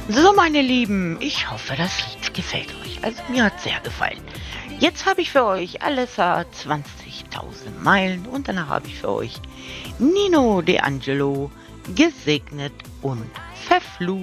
So, meine Lieben, ich hoffe, das Lied gefällt euch. Also mir hat sehr gefallen. Jetzt habe ich für euch Alessa 20.000 Meilen und danach habe ich für euch Nino D'Angelo gesegnet und verflucht.